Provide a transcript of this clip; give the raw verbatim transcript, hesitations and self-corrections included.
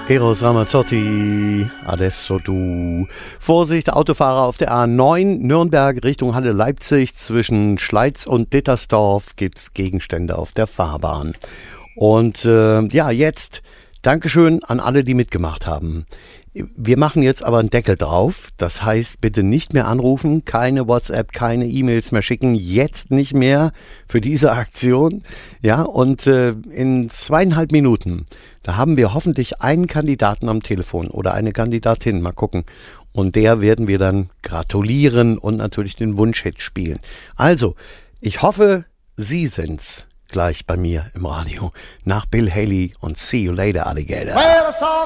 Eros Ramazzotti, Adesso du. Vorsicht, Autofahrer auf der A neun, Nürnberg Richtung Halle Leipzig. Zwischen Schleiz und Dittersdorf gibt's Gegenstände auf der Fahrbahn. Und äh, ja, jetzt Dankeschön an alle, die mitgemacht haben. Wir machen jetzt aber einen Deckel drauf. Das heißt, bitte nicht mehr anrufen, keine WhatsApp, keine E-Mails mehr schicken. Jetzt nicht mehr für diese Aktion. Ja, und äh, in zweieinhalb Minuten, da haben wir hoffentlich einen Kandidaten am Telefon oder eine Kandidatin. Mal gucken. Und der werden wir dann gratulieren und natürlich den Wunschhit spielen. Also, ich hoffe, Sie sind's gleich bei mir im Radio nach Bill Haley und See You Later, Alligator. Well, I saw